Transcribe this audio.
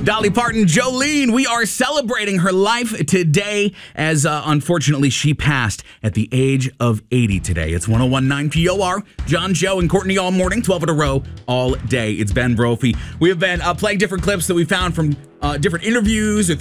Dolly Parton, Jolene, we are celebrating her life today as unfortunately she passed at the age of 80 today. It's 101.9 POR, John, Joe, and Courtney all morning, 12 in a row, all day. It's Ben Brophy. We have been playing different clips that we found from different interviews or